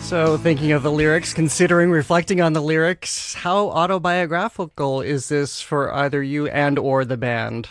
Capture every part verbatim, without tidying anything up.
So, thinking of the lyrics, considering reflecting on the lyrics, how autobiographical is this for either you and or the band?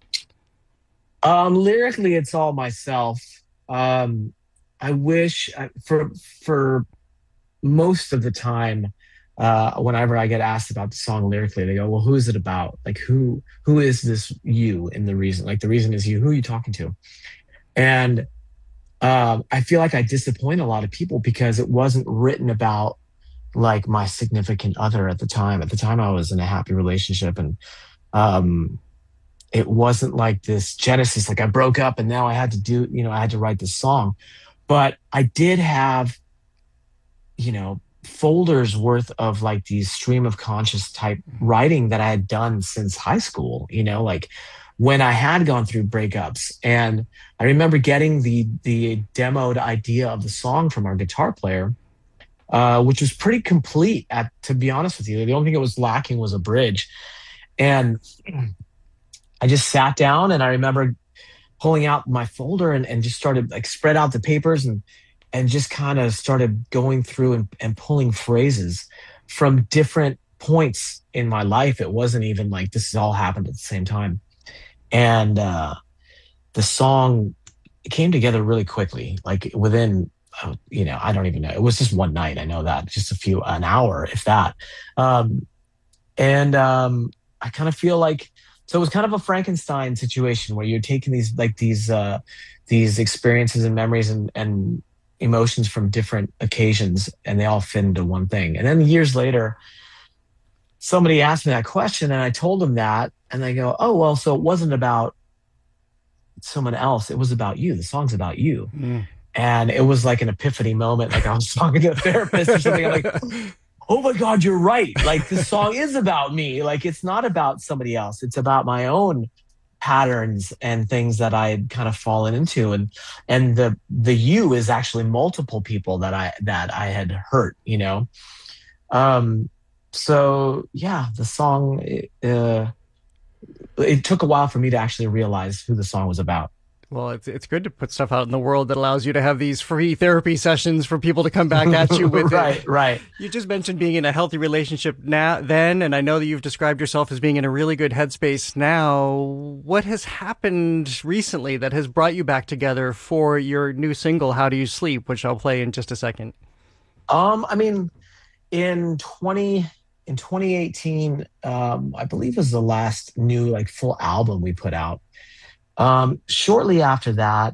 Um, lyrically, it's all myself. Um, I wish I- for for most of the time, uh, whenever I get asked about the song lyrically, they go, "Well, who is it about? Like, who who is this you in the reason? Like, the reason is you. Who are you talking to?" And um, I feel like I disappoint a lot of people because it wasn't written about like my significant other at the time. At the time, I was in a happy relationship, and um, it wasn't like this genesis, like I broke up and now I had to do, you know, I had to write this song. But I did have, you know, folders worth of like these stream of conscious type writing that I had done since high school, you know, like when I had gone through breakups. And I remember getting the the demoed idea of the song from our guitar player, uh, which was pretty complete at to be honest with you. The only thing it was lacking was a bridge. And I just sat down and I remember pulling out my folder and, and just started like spread out the papers and and just kind of started going through and, and pulling phrases from different points in my life. It wasn't even like this has all happened at the same time. And uh, the song came together really quickly, like within, uh, you know, I don't even know. It was just one night. I know that just a few, an hour, if that. Um, and um, I kind of feel like so it was kind of a Frankenstein situation where you're taking these like these uh, these experiences and memories and and emotions from different occasions, and they all fit into one thing. And then years later, somebody asked me that question, and I told them that, and they go, "Oh well, so it wasn't about someone else; it was about you. The song's about you." Mm. And it was like an epiphany moment, like I was talking to a therapist or something. I'm like, oh my God, you're right. Like this song is about me. Like it's not about somebody else. It's about my own patterns and things that I had kind of fallen into. And and the the you is actually multiple people that I that I had hurt, you know. Um so yeah, the song uh it took a while for me to actually realize who the song was about. Well, it's it's good to put stuff out in the world that allows you to have these free therapy sessions for people to come back at you with it. Right, right. You just mentioned being in a healthy relationship now, then, and I know that you've described yourself as being in a really good headspace now. What has happened recently that has brought you back together for your new single, How Do You Sleep, which I'll play in just a second? Um, I mean, in twenty in twenty eighteen, um, I believe was the last new like full album we put out. Um, shortly after that,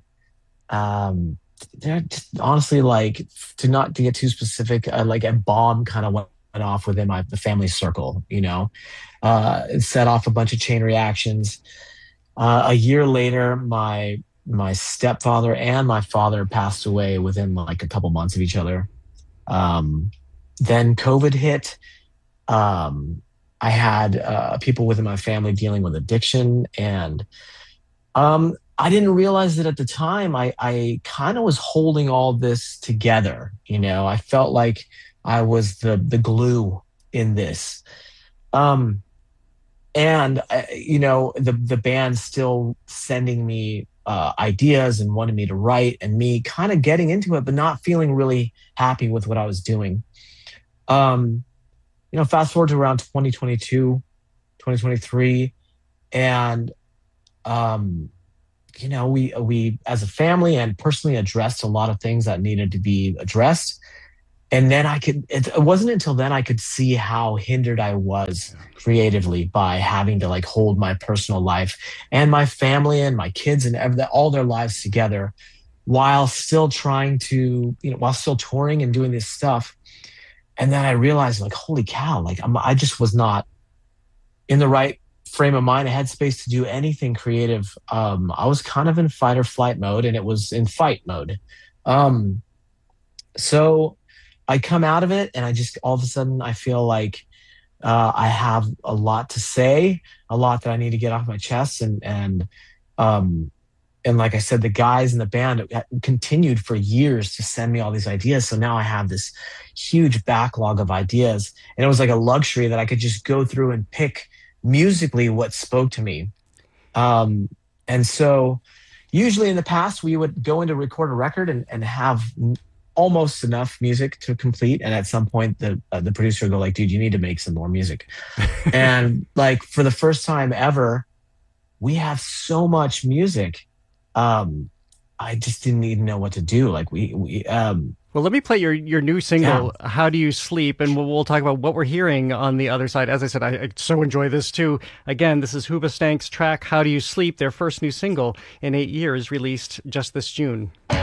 um, they're just, honestly like to not to get too specific, uh, like a bomb kind of went, went off within my the family circle. You know, uh, it set off a bunch of chain reactions. Uh, a year later, my my stepfather and my father passed away within like a couple months of each other. Um, then COVID hit. Um, I had uh, people within my family dealing with addiction, and um, I didn't realize that at the time. I I kind of was holding all this together. You know, I felt like I was the the glue in this. Um, and uh, you know, the the band still sending me uh, ideas and wanted me to write, and me kind of getting into it, but not feeling really happy with what I was doing. Um, you know, fast forward to around twenty twenty-two, twenty twenty-three, and um, you know, we we as a family and personally addressed a lot of things that needed to be addressed. And then I could, it, it wasn't until then I could see how hindered I was creatively by having to like hold my personal life and my family and my kids and every, all their lives together while still trying to, you know, while still touring and doing this stuff. And then I realized like, holy cow, like I'm, I just was not in the right frame of mind, a headspace to do anything creative. Um, I was kind of in fight or flight mode, and it was in fight mode. Um, so I come out of it, and I just all of a sudden I feel like uh, I have a lot to say, a lot that I need to get off my chest, and and um, and like I said, the guys in the band continued for years to send me all these ideas. So now I have this huge backlog of ideas, and it was like a luxury that I could just go through and pick musically what spoke to me. Um, and so usually in the past, we would go in to record a record and, and have almost enough music to complete. And at some point, the uh, the producer would go like, "Dude, you need to make some more music." And like for the first time ever, we have so much music. Um, I just didn't even know what to do. Like we we um Well, let me play your, your new yeah. single, How Do You Sleep? And we'll, we'll talk about what we're hearing on the other side. As I said, I, I so enjoy this too. Again, this is Hoobastank's track, How Do You Sleep, their first new single in eight years, released just this June.